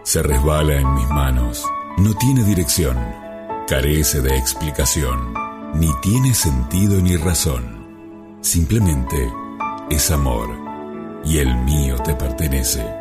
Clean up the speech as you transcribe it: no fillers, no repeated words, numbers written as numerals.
Se resbala en mis manos, no tiene dirección, carece de explicación, ni tiene sentido ni razón. Simplemente es amor, y el mío te pertenece.